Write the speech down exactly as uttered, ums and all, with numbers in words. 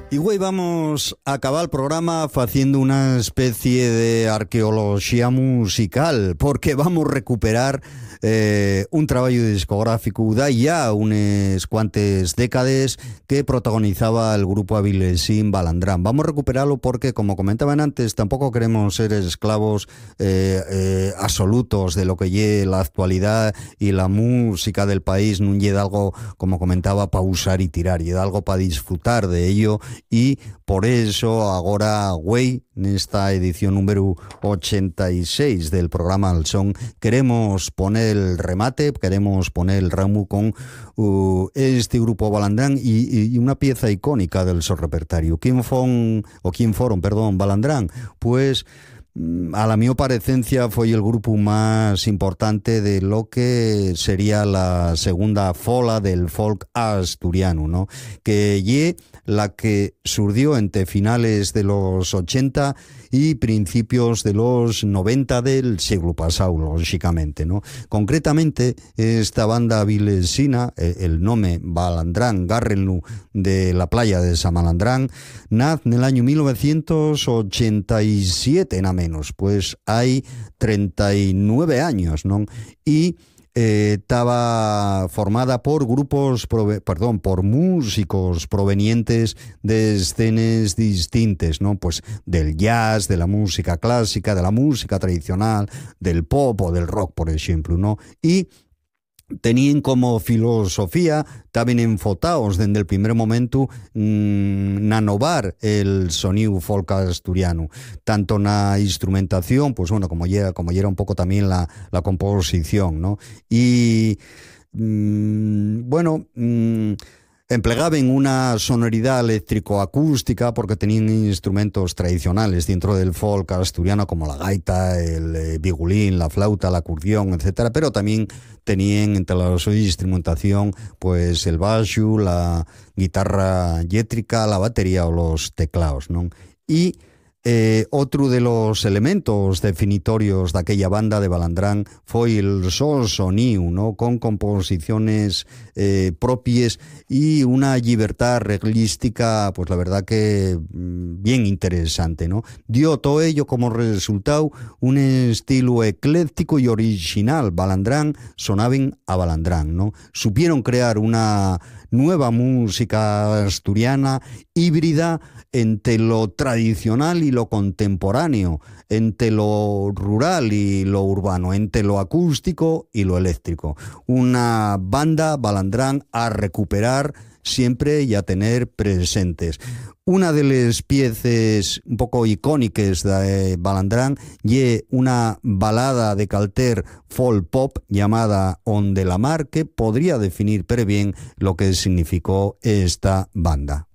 Y güey, vamos a acabar el programa haciendo una especie de arqueología musical, porque vamos a recuperar eh, un trabajo discográfico de ya unas cuantas décadas que protagonizaba el grupo avilesín Balandrán. Vamos a recuperarlo porque, como comentaban antes, tampoco queremos ser esclavos eh, eh, absolutos de lo que lleve la actualidad y la música del país. No lleve algo, como comentaba, para usar y tirar, lleve algo para disfrutar de ello. Y por eso ahora, güey, en esta edición número ochenta y seis del programa Al Son, queremos poner el remate, queremos poner el ramo con uh, este grupo Balandrán y, y una pieza icónica del su repertorio. ¿Quién fueron, o quién fueron, perdón, Balandrán? Pues a la mi parecencia fue el grupo más importante de lo que sería la segunda fola del folk asturiano, ¿no? Que ye la que surgió entre finales de los ochenta y principios de los noventa del siglo pasado, lógicamente, ¿no? Concretamente, esta banda avilesina, el nombre Balandrán, Garrenlu, de la playa de Samalandrán, nace en el año mil novecientos ochenta y siete, nada menos, pues hay treinta y nueve años, ¿no? Y estaba eh, formada por grupos, prove perdón, por músicos provenientes de escenas distintas, ¿no? Pues del jazz, de la música clásica, de la música tradicional, del pop o del rock, por ejemplo, ¿no? Y tenían como filosofía, también enfotados desde el primer momento, mmm, nanovar el sonido folk asturiano, tanto en la instrumentación, pues bueno, como ya como ya era un poco también la, la composición, ¿no? Y mmm, bueno, mmm, empleaban una sonoridad eléctrico-acústica porque tenían instrumentos tradicionales dentro del folk asturiano como la gaita, el eh, bigulín, la flauta, el acordeón, etcétera, pero también tenían entre la su instrumentación pues el baixo, la guitarra eléctrica, la batería o los teclados, ¿no? Y Eh, otro de los elementos definitorios de aquella banda de Balandrán fue el so sonido, ¿no? Con composiciones eh, propias y una libertad arreglística, pues la verdad que bien interesante, ¿no? Dio todo ello como resultado un estilo ecléctico y original. Balandrán sonaban a Balandrán, ¿no? Supieron crear una nueva música asturiana híbrida entre lo tradicional y lo contemporáneo, entre lo rural y lo urbano, entre lo acústico y lo eléctrico. Una banda Balandrán a recuperar siempre y a tener presentes. Una de las piezas un poco icónicas de Balandrán y una balada de calter folk pop llamada On de la Mar, que podría definir pero bien lo que significó esta banda.